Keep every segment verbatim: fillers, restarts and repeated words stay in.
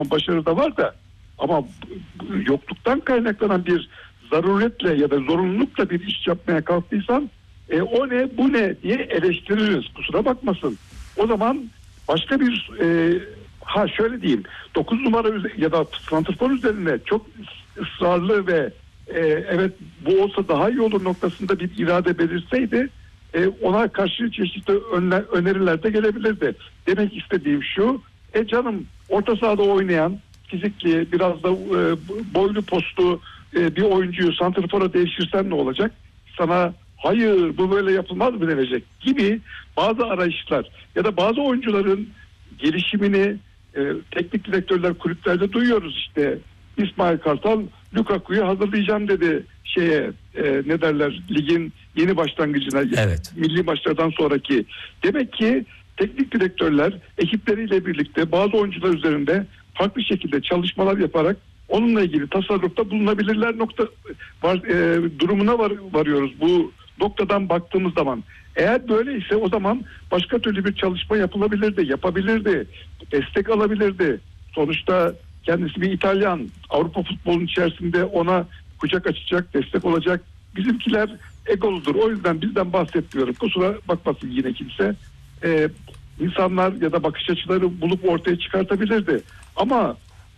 başarı da var da, ama yokluktan kaynaklanan bir zaruretle ya da zorunlulukla bir iş yapmaya kalktıysan e, o ne bu ne diye eleştiririz, kusura bakmasın. O zaman başka bir e, ha şöyle diyeyim, dokuz numara ya da santrfor üzerine çok ısrarlı ve e, evet bu olsa daha iyi olur noktasında bir irade belirseydi e, ona karşı çeşitli önler, öneriler de gelebilirdi. Demek istediğim şu, e canım orta sahada oynayan fizikli biraz da e, boylu postlu e, bir oyuncuyu santrfora devşirsen ne olacak? Sana hayır bu böyle yapılmaz mı denecek gibi bazı arayışlar ya da bazı oyuncuların gelişimini e, teknik direktörler kulüplerde duyuyoruz işte. İsmail Kartal Lukaku'yu hazırlayacağım dedi şeye e, ne derler ligin yeni başlangıcına, evet. milli maçlardan sonraki. Demek ki teknik direktörler ekipleriyle birlikte bazı oyuncular üzerinde farklı şekilde çalışmalar yaparak onunla ilgili tasarrufta bulunabilirler nokta var, e, durumuna var, varıyoruz bu noktadan baktığımız zaman. Eğer böyleyse o zaman başka türlü bir çalışma yapılabilirdi, yapabilirdi, destek alabilirdi. Sonuçta kendisi bir İtalyan, Avrupa futbolunun içerisinde ona kucak açacak, destek olacak. Bizimkiler egoludur. O yüzden bizden bahsetmiyorum. Kusura bakmasın yine kimse. Ee, insanlar ya da bakış açıları bulup ortaya çıkartabilirdi. Ama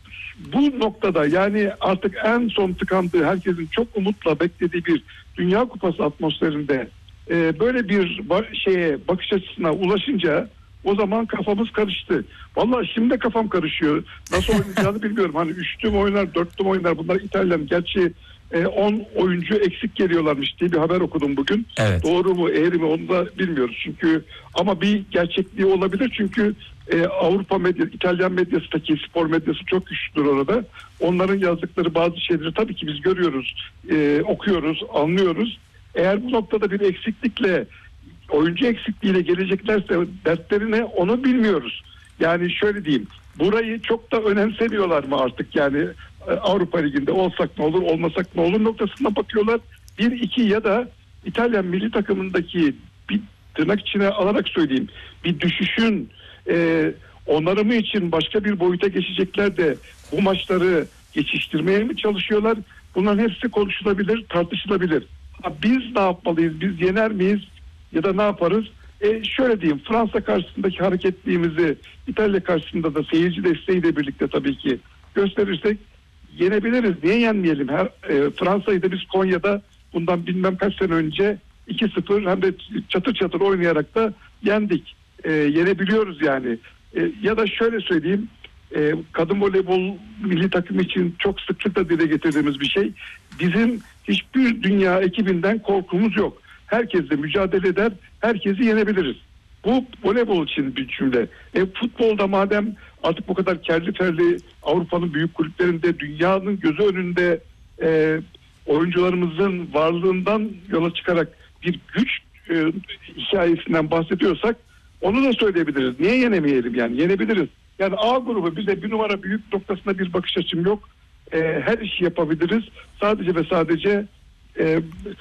bu noktada yani artık en son tıkandığı, herkesin çok umutla beklediği bir Dünya Kupası atmosferinde e, böyle bir şeye bakış açısına ulaşınca o zaman kafamız karıştı. Vallahi şimdi de kafam karışıyor. Nasıl oynayacağını bilmiyorum. Hani üçlü mü oynar, dörtlü mü oynar? Bunlar İtalyan. Gerçi on e, oyuncu eksik geliyorlarmış diye bir haber okudum bugün. Evet. Doğru mu, eğri mi onu da bilmiyoruz. Çünkü ama bir gerçekliği olabilir. Çünkü e, Avrupa medya, İtalyan medyasındaki spor medyası çok güçlüdür orada. Onların yazdıkları bazı şeyleri tabii ki biz görüyoruz, e, okuyoruz, anlıyoruz. Eğer bu noktada bir eksiklikle, oyuncu eksikliğiyle geleceklerse dertlerine onu bilmiyoruz. Yani şöyle diyeyim, burayı çok da önemsemiyorlar mı artık yani Avrupa Ligi'nde olsak ne olur olmasak ne olur noktasına bakıyorlar. Bir iki ya da İtalyan milli takımındaki bir tırnak içine alarak söyleyeyim bir düşüşün e, onarımı için başka bir boyuta geçecekler de bu maçları geçiştirmeye mi çalışıyorlar? Bunların hepsi konuşulabilir, tartışılabilir. Ha, biz ne yapmalıyız? Biz yener miyiz? Ya da ne yaparız? E şöyle diyeyim, Fransa karşısındaki hareketliğimizi İtalya karşısında da seyirci desteğiyle birlikte tabii ki gösterirsek yenebiliriz. Niye yenmeyelim? Her, e, Fransa'yı da biz Konya'da bundan bilmem kaç sene önce iki sıfır hem de çatır çatır oynayarak da yendik. E, yenebiliyoruz yani. E, ya da şöyle söyleyeyim, e, kadın voleybol milli takımı için çok sıklıkla dile getirdiğimiz bir şey. Bizim hiçbir dünya ekibinden korkumuz yok. Herkesle mücadele eder, herkesi yenebiliriz. Bu voleybol için bir cümle. E, futbolda madem artık bu kadar kerli ferli Avrupa'nın büyük kulüplerinde, dünyanın gözü önünde e, oyuncularımızın varlığından yola çıkarak bir güç e, hikayesinden bahsediyorsak onu da söyleyebiliriz. Niye yenemeyelim yani? Yenebiliriz. Yani A grubu bize bir numara büyük noktasında bir bakış açım yok. E, her işi yapabiliriz. Sadece ve sadece e,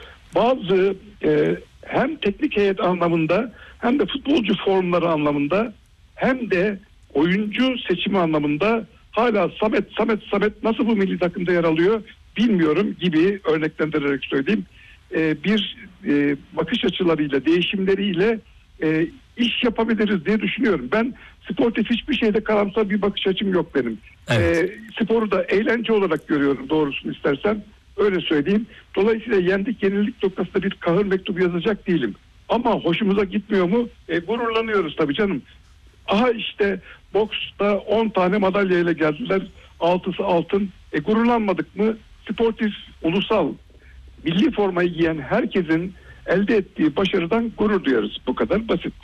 bazı e, hem teknik heyet anlamında hem de futbolcu formları anlamında hem de oyuncu seçimi anlamında hala Samet Samet Samet nasıl bu milli takımda yer alıyor bilmiyorum gibi örneklendirerek söyleyeyim. E, bir e, bakış açılarıyla, değişimleriyle e, iş yapabiliriz diye düşünüyorum. Ben sportif hiçbir şeyde karamsar bir bakış açım yok benim. Evet. E, sporu da eğlence olarak görüyorum doğrusunu istersen. Öyle söyleyeyim. Dolayısıyla yendik yenildik noktasında bir kahır mektubu yazacak değilim. Ama hoşumuza gitmiyor mu? E, gururlanıyoruz tabii canım. Aha işte boksta on tane madalyayla geldiler. altısı altın. E, gururlanmadık mı? Sportif, ulusal, milli formayı giyen herkesin elde ettiği başarıdan gurur duyarız. Bu kadar basit.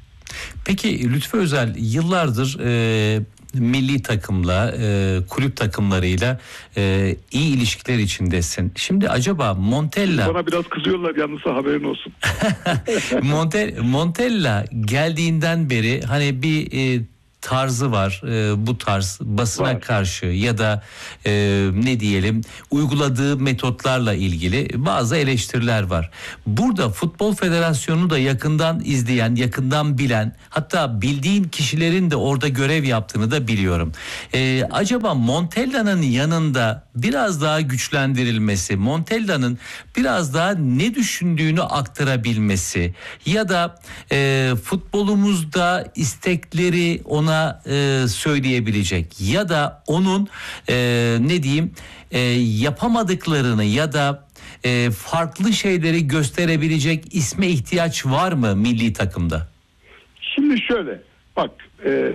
Peki Lütfü Özel yıllardır e, milli takımla, e, kulüp takımlarıyla e, iyi ilişkiler içindesin. Şimdi acaba Montella... Bana biraz kızıyorlar yalnız, haberin olsun. Monte, Montella geldiğinden beri hani bir e, tarzı var. E, bu tarz basına Var. karşı ya da e, ne diyelim uyguladığı metotlarla ilgili bazı eleştiriler var. Burada Futbol Federasyonu da yakından izleyen, yakından bilen, hatta bildiğim kişilerin de orada görev yaptığını da biliyorum. E, acaba Montella'nın yanında biraz daha güçlendirilmesi, Montella'nın biraz daha ne düşündüğünü aktarabilmesi ya da e, futbolumuzda istekleri ona e, söyleyebilecek ya da onun e, ne diyeyim e, yapamadıklarını ya da e, farklı şeyleri gösterebilecek isme ihtiyaç var mı milli takımda? Şimdi şöyle bak, e,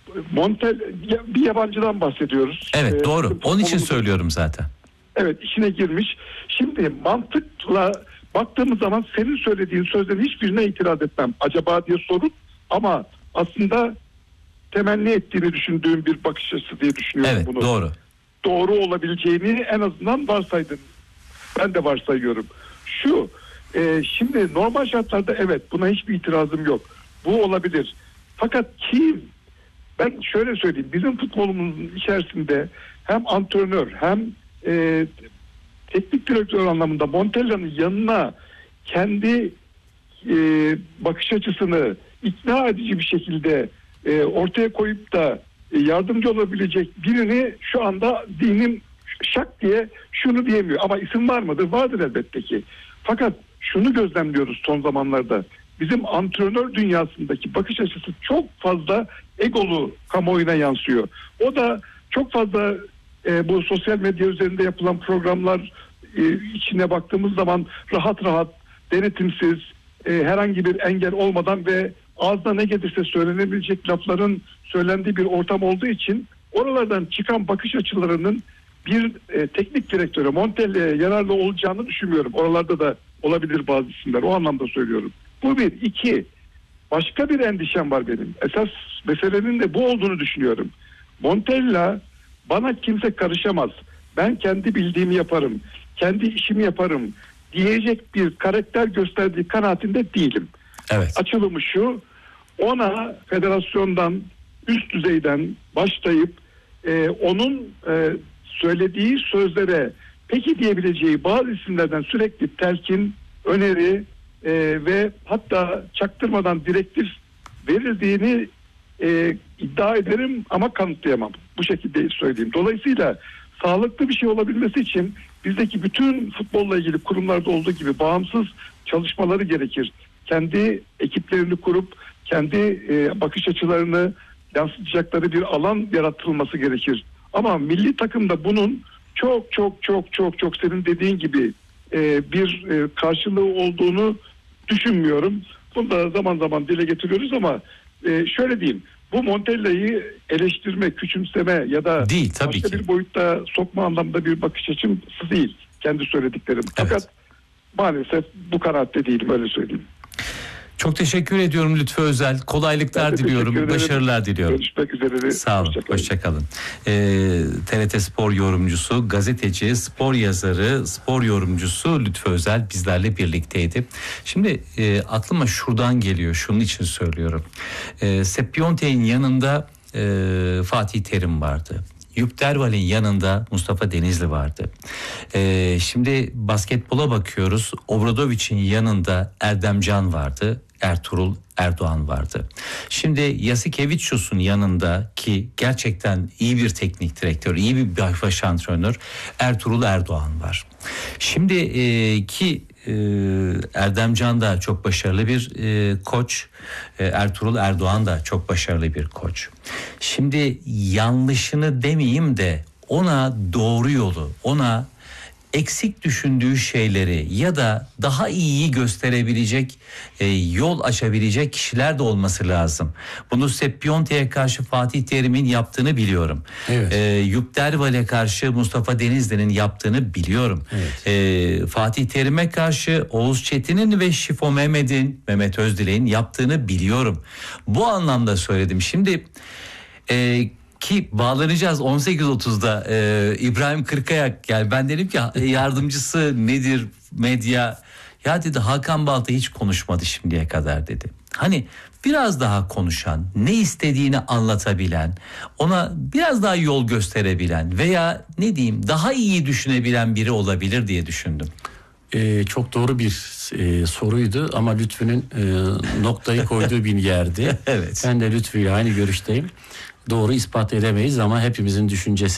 Montel bir yabancıdan bahsediyoruz. Evet, doğru. E, Onun için futbolumuz- söylüyorum zaten. Evet, işine girmiş. Şimdi mantıkla baktığımız zaman senin söylediğin sözlerin hiçbirine itiraz etmem. Acaba diye sorup ama aslında temenni ettiğini düşündüğüm bir bakış açısı diye düşünüyorum Evet, bunu. doğru. Doğru olabileceğini en azından varsaydın. Ben de varsayıyorum. Şu, e, şimdi normal şartlarda evet buna hiçbir itirazım yok. Bu olabilir. Fakat kim, ben şöyle söyleyeyim, bizim futbolumuzun içerisinde hem antrenör hem e, teknik direktör anlamında Montella'nın yanına kendi e, bakış açısını ikna edici bir şekilde e, ortaya koyup da e, yardımcı olabilecek birini şu anda dinim şak diye şunu diyemiyor. Ama isim var mıdır? Vardır elbette ki. Fakat şunu gözlemliyoruz son zamanlarda. Bizim antrenör dünyasındaki bakış açısı çok fazla egolu kamuoyuna yansıyor. O da çok fazla e, bu sosyal medya üzerinde yapılan programlar e, içine baktığımız zaman rahat rahat, denetimsiz, e, herhangi bir engel olmadan ve ağzına ne gelirse söylenebilecek lafların söylendiği bir ortam olduğu için oralardan çıkan bakış açılarının bir e, teknik direktöre, Montella'ya yararlı olacağını düşünmüyorum. Oralarda da olabilir bazı isimler. O anlamda söylüyorum. Bu bir. İki, başka bir endişem var benim. Esas meselenin de bu olduğunu düşünüyorum. Montella bana kimse karışamaz, ben kendi bildiğimi yaparım, kendi işimi yaparım diyecek bir karakter gösterdiği kanaatinde değilim. Evet. Açılımı şu, ona federasyondan, üst düzeyden başlayıp e, onun e, söylediği sözlere peki diyebileceği bazı isimlerden sürekli telkin, öneri e, ve hatta çaktırmadan direktif verildiğini e, iddia ederim ama kanıtlayamam. Bu şekilde söyleyeyim. Dolayısıyla sağlıklı bir şey olabilmesi için bizdeki bütün futbolla ilgili kurumlarda olduğu gibi bağımsız çalışmaları gerekir. Kendi ekiplerini kurup kendi e, bakış açılarını yansıtacakları bir alan yaratılması gerekir. Ama milli takımda bunun çok çok çok çok çok senin dediğin gibi e, bir e, karşılığı olduğunu düşünmüyorum. Bunu da zaman zaman dile getiriyoruz ama e, şöyle diyeyim. Bu Montella'yı eleştirme, küçümseme ya da Değil, tabii başka ki. bir boyutta sokma anlamda bir bakış açım değil. Kendi söylediklerim. Evet. Fakat maalesef bu kanaatte değilim, öyle söyleyeyim. Çok teşekkür ediyorum Lütfü Özel. Kolaylıklar Ben de diliyorum, teşekkür ederim. başarılar diliyorum. Görüşmek üzere. Sağ olun, Hoşça kalın. hoşçakalın. Ee, T R T Spor yorumcusu, gazeteci, spor yazarı, spor yorumcusu Lütfü Özel bizlerle birlikteydi. Şimdi e, aklıma şuradan geliyor, şunun için söylüyorum. E, Sepp Piontek'in yanında e, Fatih Terim vardı. Jupp Derwal'in yanında Mustafa Denizli vardı. Ee, şimdi basketbola bakıyoruz. Obradovic'in yanında Erdem Can vardı. Ertuğrul Erdoğan vardı. Şimdi Yasikevicius'un yanında ki gerçekten iyi bir teknik direktör, iyi bir baş antrenör Ertuğrul Erdoğan var. Şimdi e, ki e, Erdem Can da çok başarılı bir e, koç. E, Ertuğrul Erdoğan da çok başarılı bir koç. Şimdi yanlışını demeyeyim de ona doğru yolu, ona eksik düşündüğü şeyleri ya da daha iyiyi gösterebilecek, e, yol açabilecek kişiler de olması lazım. Bunu Sepp Piontek'e karşı Fatih Terim'in yaptığını biliyorum. Evet. E, Jupp Derwal'e karşı Mustafa Denizli'nin yaptığını biliyorum. Evet. E, Fatih Terim'e karşı Oğuz Çetin'in ve Şifo Mehmet'in, Mehmet Özdilek'in yaptığını biliyorum. Bu anlamda söyledim. Şimdi e, ki bağlanacağız on sekiz otuzda e, İbrahim Kırkayak, yani ben dedim ki yardımcısı nedir medya, ya dedi Hakan Balta hiç konuşmadı şimdiye kadar dedi. Hani biraz daha konuşan, ne istediğini anlatabilen, ona biraz daha yol gösterebilen veya ne diyeyim daha iyi düşünebilen biri olabilir diye düşündüm. Ee, çok doğru bir e, soruydu ama Lütfü'nün e, noktayı koyduğu bir yerdi. Evet. Ben de Lütfü'yle aynı görüşteyim. Doğru ispat edemeyiz ama hepimizin düşüncesi